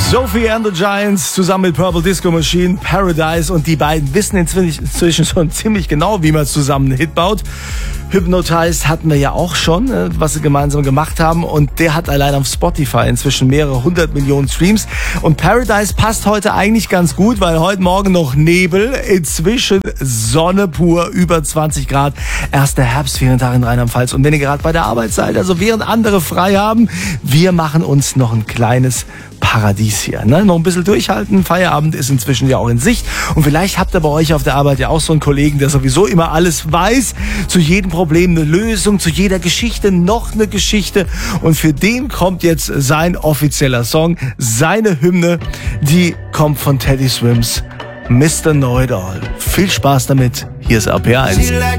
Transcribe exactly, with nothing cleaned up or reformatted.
Sophie and the Giants zusammen mit Purple Disco Machine, Paradise, und die beiden wissen inzwischen schon ziemlich genau, wie man zusammen einen Hit baut. Hypnotized hatten wir ja auch schon, was sie gemeinsam gemacht haben, und der hat allein auf Spotify inzwischen mehrere hundert Millionen Streams. Und Paradise passt heute eigentlich ganz gut, weil heute Morgen noch Nebel, inzwischen Sonne pur, über zwanzig Grad, erster Herbstferientag in Rheinland-Pfalz. Und wenn ihr gerade bei der Arbeit seid, also während andere frei haben, wir machen uns noch ein kleines Paradies hier. Ne? Noch ein bisschen durchhalten. Feierabend ist inzwischen ja auch in Sicht. Und vielleicht habt ihr bei euch auf der Arbeit ja auch so einen Kollegen, der sowieso immer alles weiß. Zu jedem Problem eine Lösung, zu jeder Geschichte noch eine Geschichte. Und für den kommt jetzt sein offizieller Song, seine Hymne. Die kommt von Teddy Swims, Mister Know It All. Viel Spaß damit. Hier ist R P R eins.